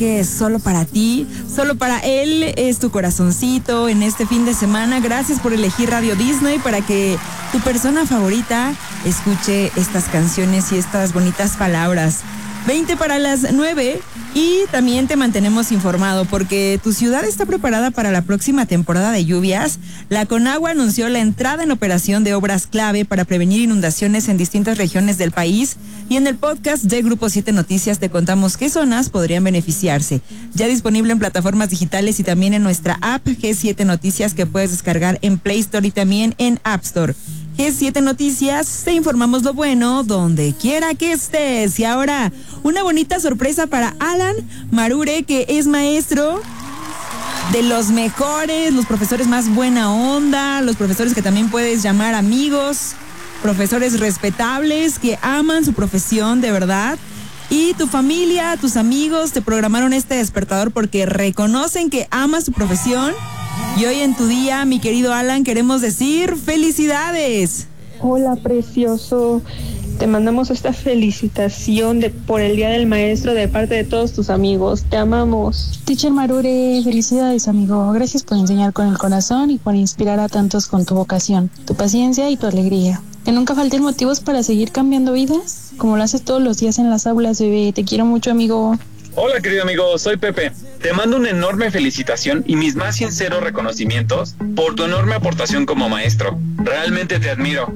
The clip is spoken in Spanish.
que es solo para ti, solo para él es tu corazoncito en este fin de semana. Gracias por elegir Radio Disney para que tu persona favorita escuche estas canciones y estas bonitas palabras. 20 para las 9 y también te mantenemos informado porque tu ciudad está preparada para la próxima temporada de lluvias. La Conagua anunció la entrada en operación de obras clave para prevenir inundaciones en distintas regiones del país y en el podcast de Grupo 7 Noticias te contamos qué zonas podrían beneficiarse. Ya disponible en plataformas digitales y también en nuestra app G7 Noticias que puedes descargar en Play Store y también en App Store. G7 Noticias, te informamos lo bueno donde quiera que estés. Y ahora, una bonita sorpresa para Alan Marure, que es maestro de los mejores, los profesores más buena onda, los profesores que también puedes llamar amigos, profesores respetables que aman su profesión de verdad. Y tu familia, tus amigos te programaron este despertador porque reconocen que amas tu profesión. Y hoy en tu día, mi querido Alan, queremos decir felicidades. Hola, precioso. Te mandamos esta felicitación por el Día del Maestro de parte de todos tus amigos. Te amamos. Teacher Marure, felicidades, amigo. Gracias por enseñar con el corazón y por inspirar a tantos con tu vocación, tu paciencia y tu alegría. Que nunca falten motivos para seguir cambiando vidas, como lo haces todos los días en las aulas, bebé. Te quiero mucho, amigo. Hola, querido amigo, soy Pepe. Te mando una enorme felicitación y mis más sinceros reconocimientos por tu enorme aportación como maestro. Realmente te admiro.